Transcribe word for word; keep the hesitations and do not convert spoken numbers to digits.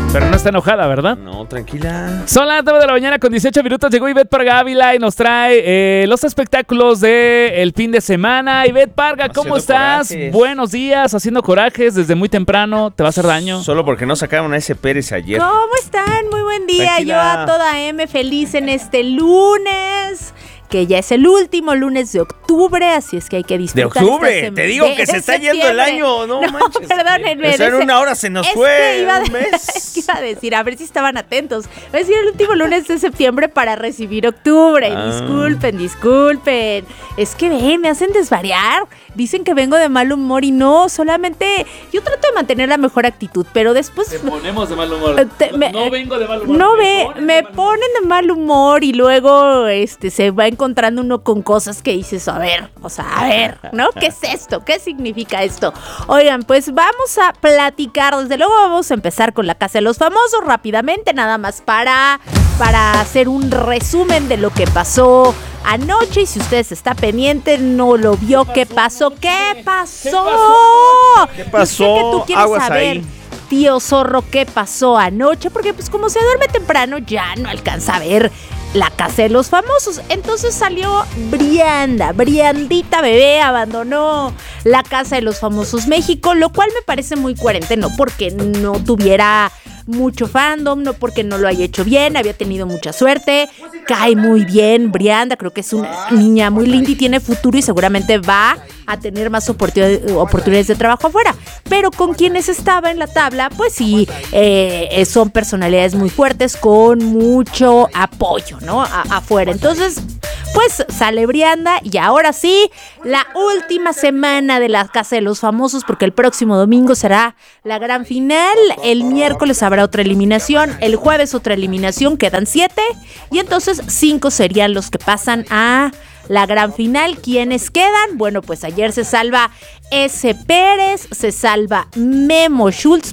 Pero no está enojada, ¿verdad? No, tranquila. Son las nueve de la mañana con dieciocho minutos. Llegó Ivette Parga Ávila y nos trae eh, los espectáculos del fin de semana. Ivette Parga, ¿cómo Haciendo estás? corajes. Buenos días, haciendo corajes desde muy temprano. ¿Te va a hacer daño? Solo porque no sacaron a ese Pérez ayer. ¿Cómo están? Muy buen día. Tranquila. Yo a toda M feliz en este lunes, que ya es el último lunes de octubre, así es que hay que De disfrutar. octubre, esta te sema- digo de- que de se está yendo el septiembre. año, no, No, manches. perdónenme. O sea, en de una ese- hora se nos es fue que iba a- un mes. Es que iba a decir, a ver si estaban atentos. Va a decir el último lunes de septiembre para recibir octubre. Ah. Disculpen, disculpen. Es que ven, me hacen desvariar. Dicen que vengo de mal humor y no, solamente yo trato de mantener la mejor actitud, pero después... Te ponemos de mal humor. Eh, te- me- no vengo de mal humor. No me ve, ponen me de mal humor. ponen de mal humor y luego este se va encontrando uno con cosas que dices, a ver, o sea, a ver, ¿no? ¿Qué es esto? ¿Qué significa esto? Oigan, pues vamos a platicar, desde luego vamos a empezar con la Casa de los Famosos rápidamente, nada más para, para hacer un resumen de lo que pasó anoche y si usted está pendiente, no lo vio, ¿qué pasó? ¿Qué pasó? ¿Qué Yo sé pasó? que tú quieres Aguas saber. ahí. Tío Zorro, ¿qué pasó anoche? Porque pues como se duerme temprano ya no alcanza a ver la Casa de los Famosos. Entonces salió Brianda, Briandita bebé abandonó la Casa de los Famosos México, lo cual me parece muy coherente, no porque no tuviera mucho fandom, no porque no lo haya hecho bien, había tenido mucha suerte, cae muy bien Brianda, creo que es una niña muy linda y tiene futuro y seguramente va a tener más oportun- oportunidades de trabajo afuera, pero con quienes estaba en la tabla, pues sí, eh, son personalidades muy fuertes con mucho apoyo, ¿no? A- afuera, entonces... Pues sale Brianda y ahora sí, la última semana de la Casa de los Famosos, porque el próximo domingo será la gran final, el miércoles habrá otra eliminación, el jueves otra eliminación, quedan siete, y entonces cinco serían los que pasan a la gran final. ¿Quiénes quedan? Bueno, pues ayer se salva S. Pérez, se salva Memo Schultz,